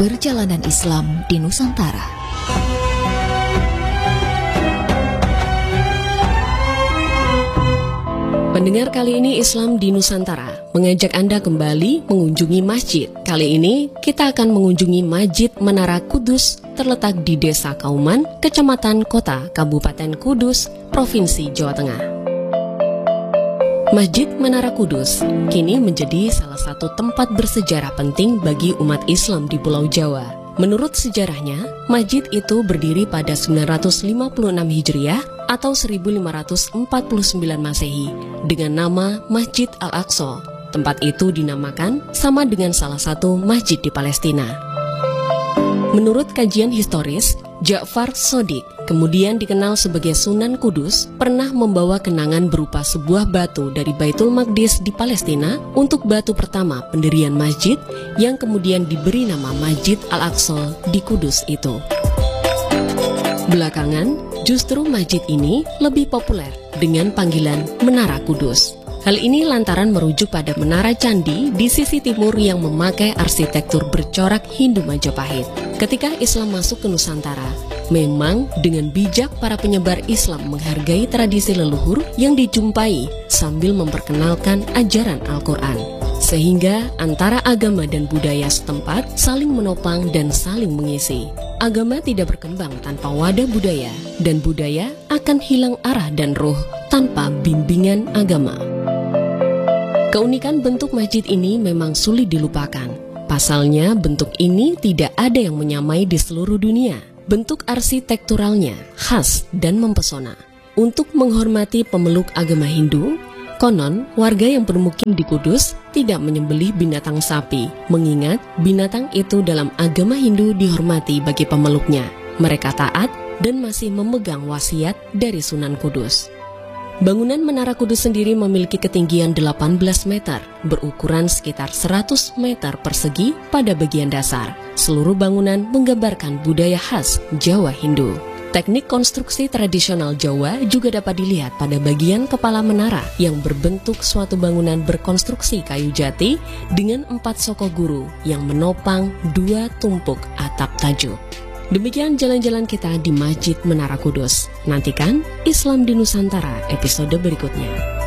Perjalanan Islam di Nusantara. Pendengar, kali ini Islam di Nusantara mengajak Anda kembali mengunjungi masjid. Kali ini kita akan mengunjungi Masjid Menara Kudus terletak di Desa Kauman, Kecamatan Kota, Kabupaten Kudus, Provinsi Jawa Tengah. Masjid Menara Kudus kini menjadi salah satu tempat bersejarah penting bagi umat Islam di Pulau Jawa. Menurut sejarahnya, masjid itu berdiri pada 956 Hijriah atau 1549 Masehi dengan nama Masjid Al-Aqsa. Tempat itu dinamakan sama dengan salah satu masjid di Palestina. Menurut kajian historis, Ja'far Shadiq, kemudian dikenal sebagai Sunan Kudus, pernah membawa kenangan berupa sebuah batu dari Baitul Maqdis di Palestina untuk batu pertama pendirian masjid yang kemudian diberi nama Masjid Al-Aqsa di Kudus itu. Belakangan, justru masjid ini lebih populer dengan panggilan Menara Kudus. Hal ini lantaran merujuk pada menara candi di sisi timur yang memakai arsitektur bercorak Hindu Majapahit. Ketika Islam masuk ke Nusantara, memang dengan bijak para penyebar Islam menghargai tradisi leluhur yang dijumpai sambil memperkenalkan ajaran Al-Quran. Sehingga antara agama dan budaya setempat saling menopang dan saling mengisi. Agama tidak berkembang tanpa wadah budaya, dan budaya akan hilang arah dan ruh tanpa bimbingan agama. Keunikan bentuk masjid ini memang sulit dilupakan. Pasalnya, bentuk ini tidak ada yang menyamai di seluruh dunia. Bentuk arsitekturalnya khas dan mempesona. Untuk menghormati pemeluk agama Hindu, konon warga yang bermukim di Kudus tidak menyembelih binatang sapi, mengingat binatang itu dalam agama Hindu dihormati bagi pemeluknya. Mereka taat dan masih memegang wasiat dari Sunan Kudus. Bangunan Menara Kudus sendiri memiliki ketinggian 18 meter, berukuran sekitar 100 meter persegi pada bagian dasar. Seluruh bangunan menggambarkan budaya khas Jawa Hindu. Teknik konstruksi tradisional Jawa juga dapat dilihat pada bagian kepala menara yang berbentuk suatu bangunan berkonstruksi kayu jati dengan 4 soko guru yang menopang 2 tumpuk atap tajuk. Demikian jalan-jalan kita di Masjid Menara Kudus. Nantikan Islam di Nusantara episode berikutnya.